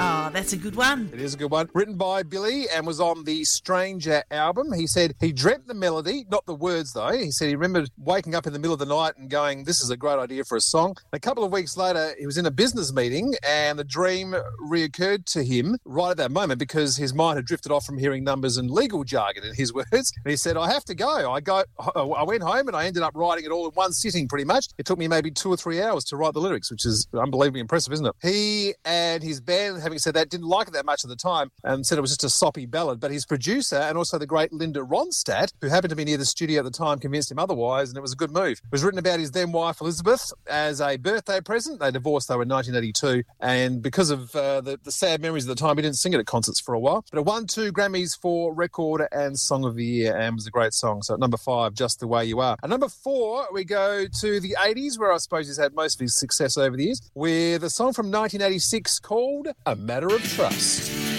Oh, that's a good one. It is a good one. Written by Billy and was on the Stranger album. He said he dreamt the melody, not the words though. He said he remembered waking up in the middle of the night and going, this is a great idea for a song. And a couple of weeks later, he was in a business meeting and the dream reoccurred to him right at that moment because his mind had drifted off from hearing numbers and legal jargon in his words. And he said, I have to go. I went home and I ended up writing it all in one sitting pretty much. It took me maybe 2 or 3 hours to write the lyrics, which is unbelievably impressive, isn't it? He and his band, having said that, didn't like it that much at the time and said it was just a soppy ballad. But his producer and also the great Linda Ronstadt, who happened to be near the studio at the time, convinced him otherwise, and it was a good move. It was written about his then wife Elizabeth as a birthday present. They divorced though in 1982, and because of the sad memories of the time, he didn't sing it at concerts for a while. But it won 2 Grammys for Record and Song of the Year and was a great song. So at number 5, Just the Way You Are. At number 4, we go to the 80s, where I suppose he's had most of his success over the years, with a song from 1986 called A Matter of Trust.